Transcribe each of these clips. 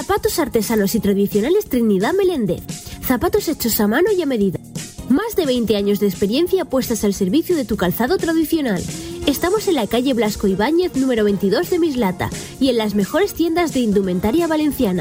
Zapatos artesanos y tradicionales Trinidad Meléndez. Zapatos hechos a mano y a medida. Más de 20 años de experiencia puestas al servicio de tu calzado tradicional. Estamos en la calle Blasco Ibáñez, número 22 de Mislata, y en las mejores tiendas de indumentaria valenciana.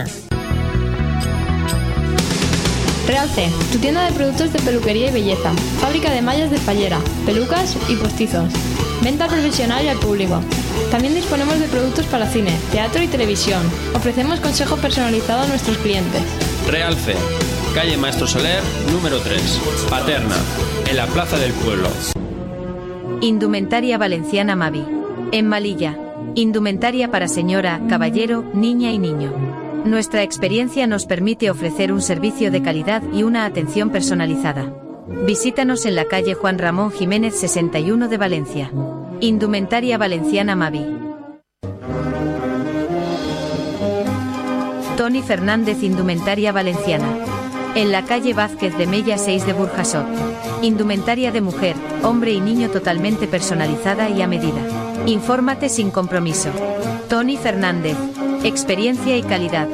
Realce, tu tienda de productos de peluquería y belleza. Fábrica de mallas de fallera, pelucas y postizos. Venta profesional y al público. También disponemos de productos para cine, teatro y televisión. Ofrecemos consejo personalizado a nuestros clientes. Realce, calle Maestro Soler, número 3, Paterna, en la Plaza del Pueblo. Indumentaria Valenciana Mavi. En Malilla. Indumentaria para señora, caballero, niña y niño. Nuestra experiencia nos permite ofrecer un servicio de calidad y una atención personalizada. Visítanos en la calle Juan Ramón Jiménez 61 de Valencia. Indumentaria Valenciana Mavi. Toni Fernández Indumentaria Valenciana. En la calle Vázquez de Mella 6 de Burjasot. Indumentaria de mujer, hombre y niño totalmente personalizada y a medida. Infórmate sin compromiso. Toni Fernández. Experiencia y calidad.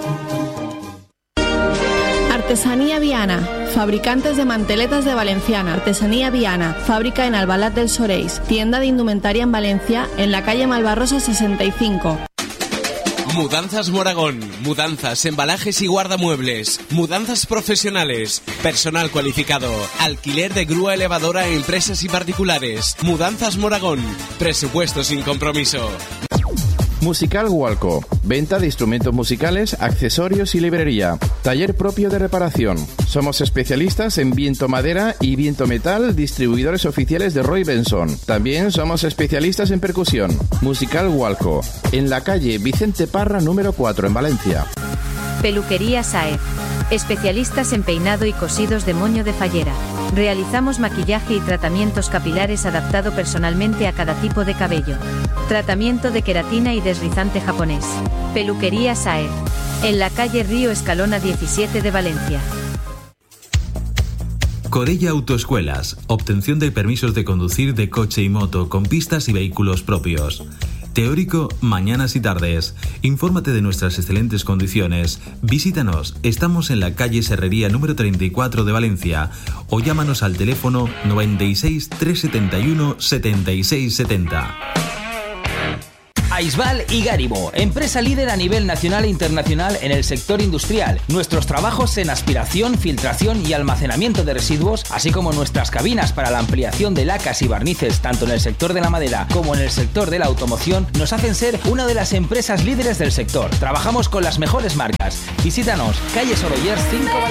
Artesanía Viana, fabricantes de manteletas de Valenciana. Artesanía Viana, fábrica en Albalat del Soreis, tienda de indumentaria en Valencia, en la calle Malvarrosa 65. Mudanzas Moragón, mudanzas, embalajes y guardamuebles, mudanzas profesionales, personal cualificado, alquiler de grúa elevadora a empresas y particulares. Mudanzas Moragón, presupuesto sin compromiso. Musical Walco, venta de instrumentos musicales, accesorios y librería. Taller propio de reparación. Somos especialistas en viento madera y viento metal, distribuidores oficiales de Roy Benson. También somos especialistas en percusión. Musical Walco, en la calle Vicente Parra número 4 en Valencia. Peluquería Saez. Especialistas en peinado y cosidos de moño de fallera. Realizamos maquillaje y tratamientos capilares adaptado personalmente a cada tipo de cabello. Tratamiento de queratina y desrizante japonés. Peluquería Saez. En la calle Río Escalona 17 de Valencia. Corella Autoescuelas. Obtención de permisos de conducir de coche y moto con pistas y vehículos propios. Teórico, mañanas y tardes. Infórmate de nuestras excelentes condiciones. Visítanos, estamos en la calle Serrería número 34 de Valencia o llámanos al teléfono 96 371 7670. Aisbal y Gárimo, empresa líder a nivel nacional e internacional en el sector industrial. Nuestros trabajos en aspiración, filtración y almacenamiento de residuos, así como nuestras cabinas para la ampliación de lacas y barnices, tanto en el sector de la madera como en el sector de la automoción, nos hacen ser una de las empresas líderes del sector. Trabajamos con las mejores marcas. Visítanos, calle Sorollers 5.